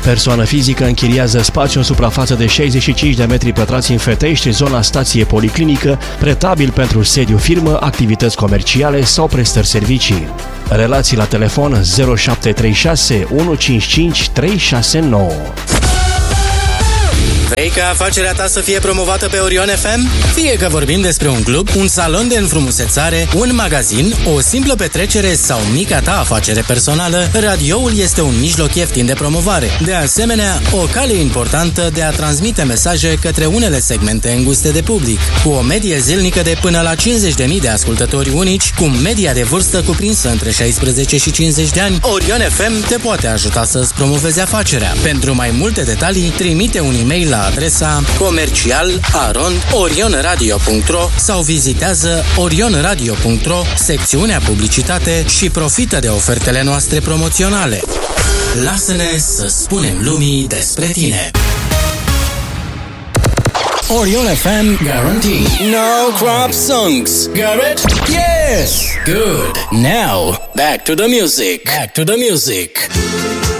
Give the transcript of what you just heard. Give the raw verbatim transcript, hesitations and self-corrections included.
Persoană fizică închiriază spațiu în suprafață de șaizeci și cinci de metri pătrați în Fetești, zona stație policlinică, pretabil pentru sediu firmă, activități comerciale sau prestări servicii. Relații la telefon zero șapte trei șase unu cinci cinci trei șase nouă. Vrei ca afacerea ta să fie promovată pe Orion F M? Fie că vorbim despre un club, un salon de înfrumusețare, un magazin, o simplă petrecere sau mica ta afacere personală, radioul este un mijloc ieftin de promovare. De asemenea, o cale importantă de a transmite mesaje către unele segmente înguste de public. Cu o medie zilnică de până la cincizeci de mii de ascultători unici, cu media de vârstă cuprinsă între șaisprezece și cincizeci de ani, Orion F M te poate ajuta să-ți promovezi afacerea. Pentru mai multe detalii, trimite un e-mail la adresa comercial arond orionradio punct ro sau vizitează orionradio punct ro, secțiunea publicitate și profită de ofertele noastre promoționale. Lasă-ne să spunem lumii despre tine. Orion F M guarantee no crop songs. Got it? Yes. Good. Now back to the music. Back to the music.